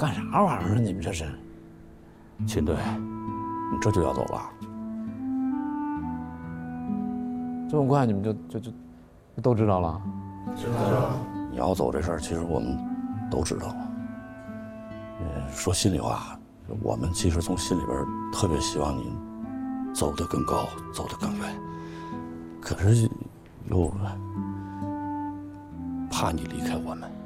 干啥玩意儿啊？你们这是？ 秦队，你这就要走了？ 这么快你们就都知道了？ 知道。 你要走这事儿，其实我们都知道。说心里话，我们其实从心里边特别希望你走得更高，走得更远，可是又怕你离开我们。